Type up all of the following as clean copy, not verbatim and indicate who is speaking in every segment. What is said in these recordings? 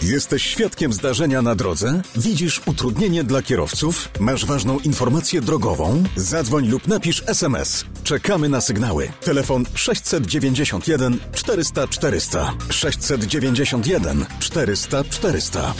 Speaker 1: Jesteś świadkiem zdarzenia na drodze? Widzisz utrudnienie dla kierowców? Masz ważną informację drogową? Zadzwoń lub napisz SMS. Czekamy na sygnały. Telefon 691 400 400. 691 400 400.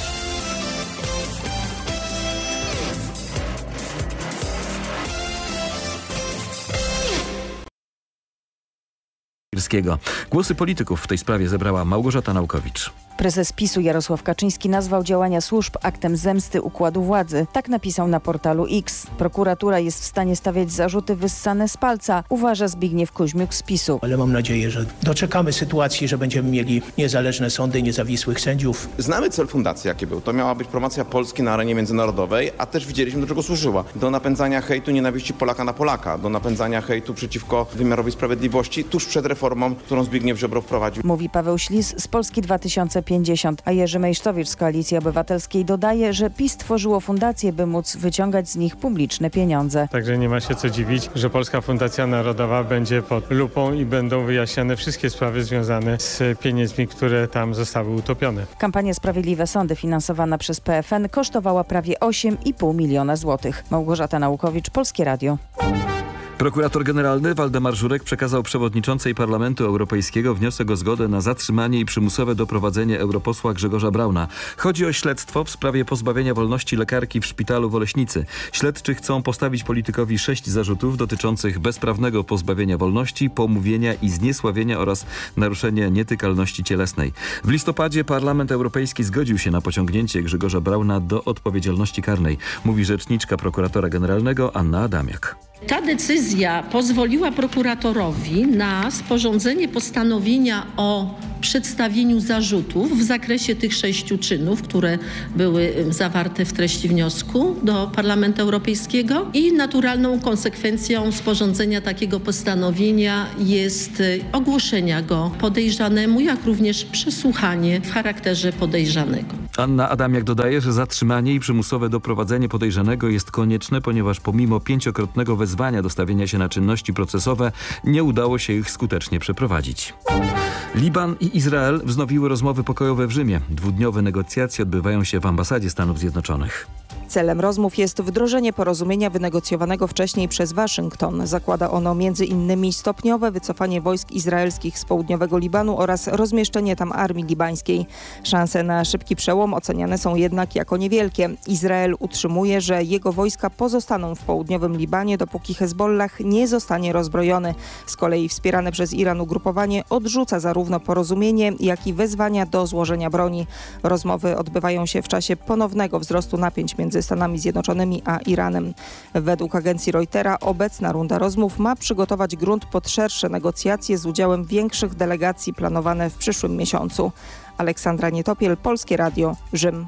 Speaker 2: Głosy polityków w tej sprawie zebrała Małgorzata Naukowicz.
Speaker 3: Prezes PiS-u Jarosław Kaczyński nazwał działania służb aktem zemsty układu władzy. Tak napisał na portalu X. Prokuratura jest w stanie stawiać zarzuty wyssane z palca, uważa Zbigniew Kuźmiuk z PiS-u.
Speaker 4: Ale mam nadzieję, że doczekamy sytuacji, że będziemy mieli niezależne sądy, niezawisłych sędziów.
Speaker 5: Znamy cel fundacji, jaki był. To miała być promocja Polski na arenie międzynarodowej, a też widzieliśmy, do czego służyła. Do napędzania hejtu, nienawiści Polaka na Polaka. Do napędzania hejtu przeciwko wymiarowi sprawiedliwości tuż przed reformą, którą Zbigniew Ziobro wprowadził.
Speaker 3: Mówi Paweł Ślis z Polski 2050, a Jerzy Mejsztowicz z Koalicji Obywatelskiej dodaje, że PiS tworzyło fundacje, by móc wyciągać z nich publiczne pieniądze.
Speaker 6: Także nie ma się co dziwić, że Polska Fundacja Narodowa będzie pod lupą i będą wyjaśniane wszystkie sprawy związane z pieniędzmi, które tam zostały utopione.
Speaker 3: Kampania Sprawiedliwe Sądy finansowana przez PFN kosztowała prawie 8,5 miliona złotych. Małgorzata Naukowicz, Polskie Radio.
Speaker 2: Prokurator generalny Waldemar Żurek przekazał przewodniczącej Parlamentu Europejskiego wniosek o zgodę na zatrzymanie i przymusowe doprowadzenie europosła Grzegorza Brauna. Chodzi o śledztwo w sprawie pozbawienia wolności lekarki w szpitalu w Oleśnicy. Śledczy chcą postawić politykowi 6 zarzutów dotyczących bezprawnego pozbawienia wolności, pomówienia i zniesławienia oraz naruszenia nietykalności cielesnej. W listopadzie Parlament Europejski zgodził się na pociągnięcie Grzegorza Brauna do odpowiedzialności karnej, mówi rzeczniczka prokuratora generalnego Anna Adamiak.
Speaker 7: Ta decyzja pozwoliła prokuratorowi na sporządzenie postanowienia o przedstawieniu zarzutów w zakresie tych 6 czynów, które były zawarte w treści wniosku do Parlamentu Europejskiego i naturalną konsekwencją sporządzenia takiego postanowienia jest ogłoszenia go podejrzanemu, jak również przesłuchanie w charakterze podejrzanego.
Speaker 2: Anna Adamiak dodaje, że zatrzymanie i przymusowe doprowadzenie podejrzanego jest konieczne, ponieważ pomimo 5-krotnego wezwania do stawienia się na czynności procesowe nie udało się ich skutecznie przeprowadzić. Liban i Izrael wznowiły rozmowy pokojowe w Rzymie. 2-dniowe negocjacje odbywają się w ambasadzie Stanów Zjednoczonych.
Speaker 3: Celem rozmów jest wdrożenie porozumienia wynegocjowanego wcześniej przez Waszyngton. Zakłada ono m.in. stopniowe wycofanie wojsk izraelskich z południowego Libanu oraz rozmieszczenie tam armii libańskiej. Szanse na szybki przełom oceniane są jednak jako niewielkie. Izrael utrzymuje, że jego wojska pozostaną w południowym Libanie, dopóki Hezbollah nie zostanie rozbrojony. Z kolei wspierane przez Iran ugrupowanie odrzuca zarówno porozumienie, jak i wezwania do złożenia broni. Rozmowy odbywają się w czasie ponownego wzrostu napięć między Stanami Zjednoczonymi a Iranem. Według agencji Reutera obecna runda rozmów ma przygotować grunt pod szersze negocjacje z udziałem większych delegacji planowane w przyszłym miesiącu. Aleksandra Nietopiel, Polskie Radio, Rzym.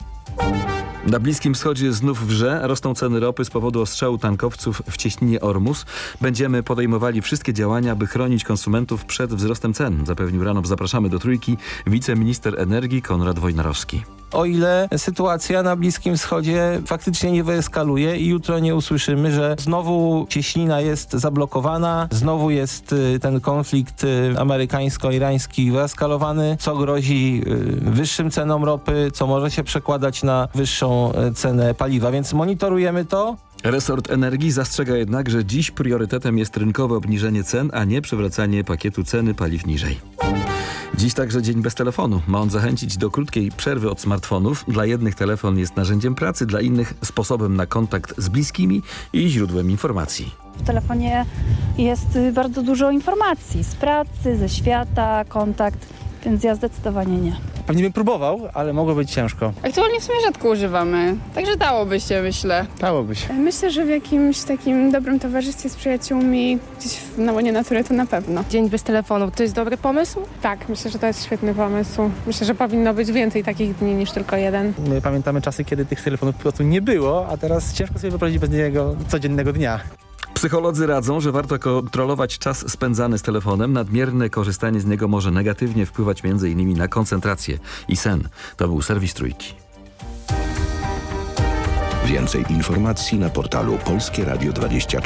Speaker 2: Na Bliskim Wschodzie znów wrze, rosną ceny ropy z powodu ostrzału tankowców w cieśninie Ormus. Będziemy podejmowali wszystkie działania, by chronić konsumentów przed wzrostem cen, zapewnił rano w Zapraszamy do Trójki wiceminister energii Konrad Wojnarowski.
Speaker 8: O ile sytuacja na Bliskim Wschodzie faktycznie nie wyeskaluje i jutro nie usłyszymy, że znowu cieśnina jest zablokowana, znowu jest ten konflikt amerykańsko-irański wyeskalowany, co grozi wyższym cenom ropy, co może się przekładać na wyższą cenę paliwa, więc monitorujemy to.
Speaker 2: Resort Energii zastrzega jednak, że dziś priorytetem jest rynkowe obniżenie cen, a nie przywracanie pakietu ceny paliw niżej. Dziś także dzień bez telefonu. Ma on zachęcić do krótkiej przerwy od smartfonów. Dla jednych telefon jest narzędziem pracy, dla innych sposobem na kontakt z bliskimi i źródłem informacji.
Speaker 9: W telefonie jest bardzo dużo informacji z pracy, ze świata, kontakt, więc ja zdecydowanie nie.
Speaker 10: Pewnie bym próbował, ale mogło być ciężko.
Speaker 11: Aktualnie w sumie rzadko używamy, także dałoby się, myślę.
Speaker 10: Dałoby się.
Speaker 11: Myślę, że w jakimś takim dobrym towarzystwie z przyjaciółmi, gdzieś na łonie natury to na pewno.
Speaker 12: Dzień bez telefonu, to jest dobry pomysł?
Speaker 11: Tak, myślę, że to jest świetny pomysł. Myślę, że powinno być więcej takich dni niż tylko jeden.
Speaker 10: My pamiętamy czasy, kiedy tych telefonów po prostu nie było, a teraz ciężko sobie wyobrazić bez niego codziennego dnia.
Speaker 2: Psycholodzy radzą, że warto kontrolować czas spędzany z telefonem. Nadmierne korzystanie z niego może negatywnie wpływać m.in. na koncentrację i sen. To był serwis Trójki.
Speaker 1: Więcej informacji na portalu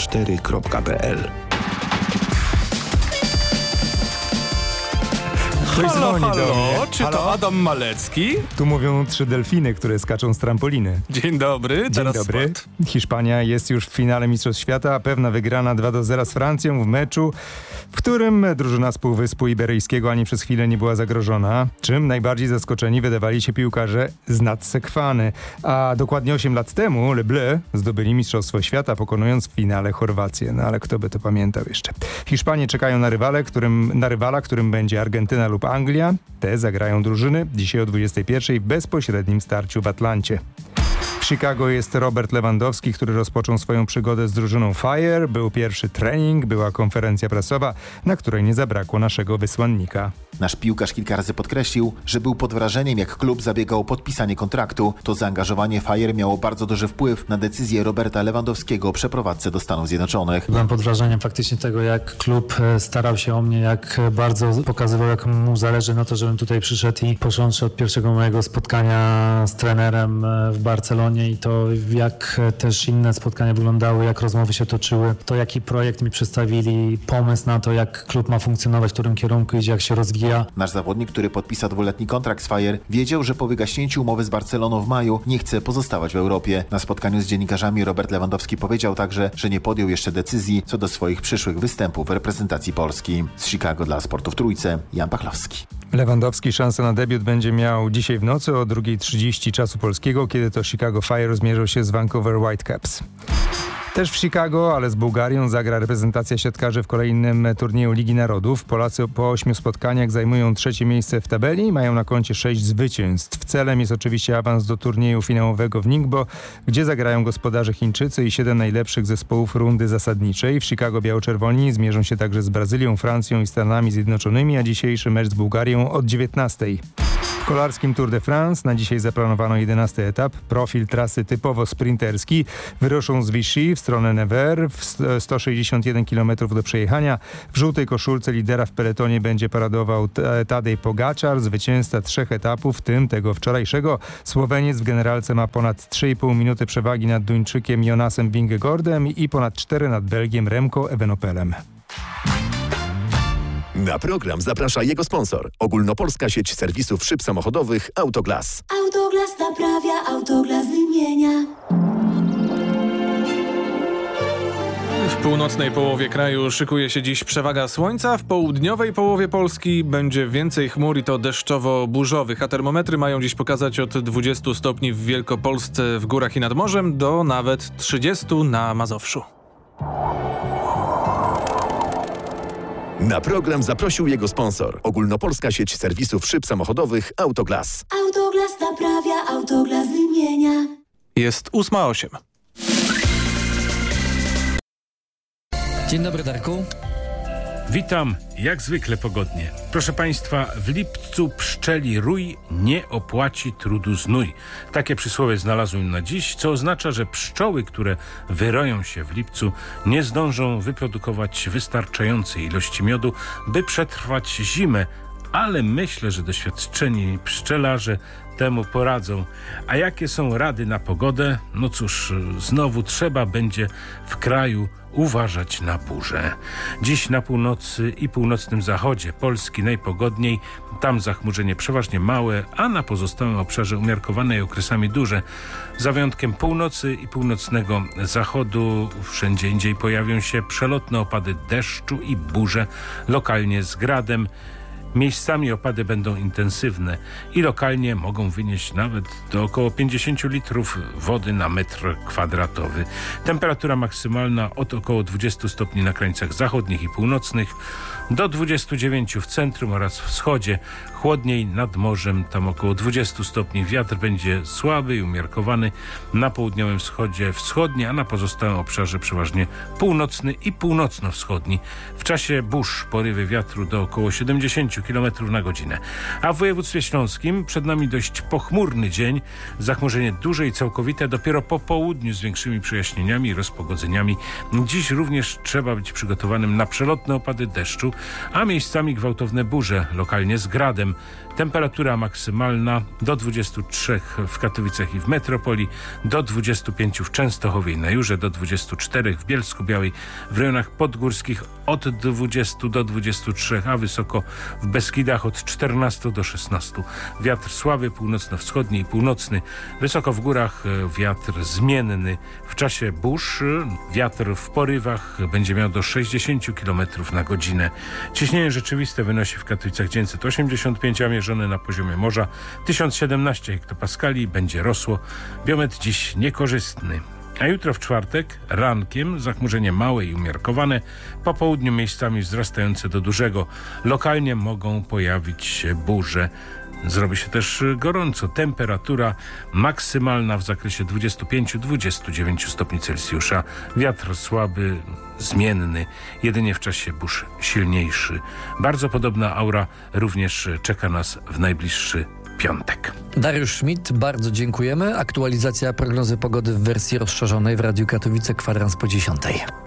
Speaker 1: polskieradio24.pl.
Speaker 13: Ktoś dzwoni do mnie.
Speaker 14: Czy to Adam Malecki?
Speaker 13: Tu mówią 3 delfiny, które skaczą z trampoliny.
Speaker 14: Dzień dobry,
Speaker 13: Dzień
Speaker 14: teraz
Speaker 13: dobry.
Speaker 14: sport.
Speaker 13: Hiszpania jest już w finale Mistrzostw Świata, a pewna wygrana 2-0 z Francją w meczu, w którym drużyna z Półwyspu Iberyjskiego ani przez chwilę nie była zagrożona, czym najbardziej zaskoczeni wydawali się piłkarze z Nadsekwany. A dokładnie 8 lat temu Le Bleu zdobyli Mistrzostwo Świata, pokonując w finale Chorwację. No ale kto by to pamiętał jeszcze. Hiszpanie czekają na rywala, którym będzie Argentyna lub Anglia. Te zagrają drużyny dzisiaj o 21:00 w bezpośrednim starciu w Atlancie. W Chicago jest Robert Lewandowski, który rozpoczął swoją przygodę z drużyną Fire. Był pierwszy trening, była konferencja prasowa, na której nie zabrakło naszego wysłannika.
Speaker 15: Nasz piłkarz kilka razy podkreślił, że był pod wrażeniem, jak klub zabiegał o podpisanie kontraktu. To zaangażowanie Fire miało bardzo duży wpływ na decyzję Roberta Lewandowskiego o przeprowadzce do Stanów Zjednoczonych.
Speaker 16: Byłem pod wrażeniem faktycznie tego, jak klub starał się o mnie, jak bardzo pokazywał, jak mu zależy na to, żebym tutaj przyszedł i począwszy od pierwszego mojego spotkania z trenerem w Barcelonie i to jak też inne spotkania wyglądały, jak rozmowy się toczyły, to jaki projekt mi przedstawili, pomysł na to, jak klub ma funkcjonować, w którym kierunku idzie, jak się rozwija.
Speaker 15: Nasz zawodnik, który podpisał 2-letni kontrakt z Fire, wiedział, że po wygaśnięciu umowy z Barceloną w maju nie chce pozostawać w Europie. Na spotkaniu z dziennikarzami Robert Lewandowski powiedział także, że nie podjął jeszcze decyzji co do swoich przyszłych występów w reprezentacji Polski. Z Chicago dla Sportu w Trójce, Jan Pachlowski.
Speaker 13: Lewandowski szansę na debiut będzie miał dzisiaj w nocy o 2:30 czasu polskiego, kiedy to Chicago Fire zmierzą się z Vancouver Whitecaps. Też w Chicago, ale z Bułgarią zagra reprezentacja siatkarzy w kolejnym turnieju Ligi Narodów. Polacy po 8 spotkaniach zajmują 3. miejsce w tabeli i mają na koncie 6 zwycięstw. Celem jest oczywiście awans do turnieju finałowego w Ningbo, gdzie zagrają gospodarze Chińczycy i 7 najlepszych zespołów rundy zasadniczej. W Chicago biało-czerwoni zmierzą się także z Brazylią, Francją i Stanami Zjednoczonymi, a dzisiejszy mecz z Bułgarią od 19:00. W kolarskim Tour de France na dzisiaj zaplanowano 11. etap. Profil trasy typowo sprinterski. Wyruszą z Vichy w stronę Nevers, 161 km do przejechania. W żółtej koszulce lidera w peletonie będzie paradował Tadej Pogačar, zwycięzca 3 etapów, w tym tego wczorajszego. Słoweniec w generalce ma ponad 3,5 minuty przewagi nad Duńczykiem Jonasem Vingegaardem i ponad 4 nad Belgiem Remco Evenepoelem.
Speaker 17: Na program zaprasza jego sponsor. Ogólnopolska sieć serwisów szyb samochodowych Autoglas.
Speaker 18: Autoglas naprawia, Autoglas wymienia.
Speaker 14: W północnej połowie kraju szykuje się dziś przewaga słońca, w południowej połowie Polski będzie więcej chmur i to deszczowo-burzowych, a termometry mają dziś pokazać od 20 stopni w Wielkopolsce w górach i nad morzem do nawet 30 na Mazowszu.
Speaker 17: Na program zaprosił jego sponsor. Ogólnopolska sieć serwisów szyb samochodowych Autoglas.
Speaker 18: Autoglas naprawia, Autoglas wymienia.
Speaker 14: Jest 8:08.
Speaker 19: Dzień dobry, Darku.
Speaker 20: Witam, jak zwykle pogodnie. Proszę Państwa, w lipcu pszczeli rój nie opłaci trudu znój. Takie przysłowie znalazłem na dziś, co oznacza, że pszczoły, które wyroją się w lipcu, nie zdążą wyprodukować wystarczającej ilości miodu, by przetrwać zimę, ale myślę, że doświadczeni pszczelarze temu poradzą. A jakie są rady na pogodę? No cóż, znowu trzeba będzie w kraju uważać na burze. Dziś na północy i północnym zachodzie Polski najpogodniej, tam zachmurzenie przeważnie małe, a na pozostałym obszarze umiarkowane i okresami duże. Za wyjątkiem północy i północnego zachodu wszędzie indziej pojawią się przelotne opady deszczu i burze, lokalnie z gradem. Miejscami opady będą intensywne i lokalnie mogą wynieść nawet do około 50 litrów wody na metr kwadratowy. Temperatura maksymalna od około 20 stopni na krańcach zachodnich i północnych do 29 w centrum oraz wschodzie. Chłodniej nad morzem, tam około 20 stopni. Wiatr będzie słaby i umiarkowany. Na południowym wschodzie wschodni, a na pozostałym obszarze przeważnie północny i północno-wschodni. W czasie burz porywy wiatru do około 70 km na godzinę. A w województwie śląskim przed nami dość pochmurny dzień. Zachmurzenie duże i całkowite dopiero po południu z większymi przejaśnieniami i rozpogodzeniami. Dziś również trzeba być przygotowanym na przelotne opady deszczu. a miejscami gwałtowne burze, lokalnie z gradem. Temperatura maksymalna do 23 w Katowicach i w metropolii, do 25 w Częstochowie i na Jurze, do 24 w Bielsku-Białej, w rejonach podgórskich od 20 do 23, a wysoko w Beskidach od 14 do 16. Wiatr słaby, północno-wschodni i północny. Wysoko w górach wiatr zmienny. W czasie burz wiatr w porywach będzie miał do 60 km na godzinę. Ciśnienie rzeczywiste wynosi w Katowicach 985, a mierzone na poziomie morza 1017 hektopaskali. Będzie rosło. Biometr dziś niekorzystny. A jutro w czwartek rankiem zachmurzenie małe i umiarkowane, po południu miejscami wzrastające do dużego. Lokalnie mogą pojawić się burze. Zrobi się też gorąco. Temperatura maksymalna w zakresie 25-29 stopni Celsjusza. Wiatr słaby, zmienny, jedynie w czasie burz silniejszy. Bardzo podobna aura również czeka nas w najbliższy piątek.
Speaker 19: Dariusz Schmidt, bardzo dziękujemy. Aktualizacja prognozy pogody w wersji rozszerzonej w Radiu Katowice, kwadrans po 10:00.